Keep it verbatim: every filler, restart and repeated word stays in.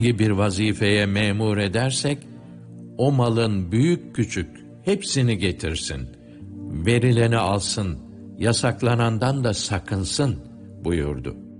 bir vazifeye memur edersek, o malın büyük küçük hepsini getirsin. Verileni alsın, yasaklanandan da sakınsın buyurdu.